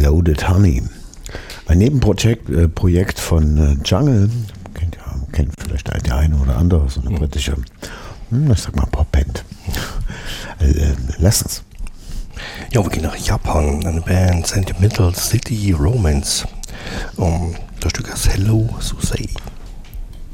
Loaded Honey. Ein Nebenprojekt von Jungle. Kennt vielleicht der eine oder andere, so eine britische, ich sag mal Popband. Lass uns. Ja, wir gehen nach Japan, eine Band Sentimental City Romance. Das Stück heißt Hello Susei.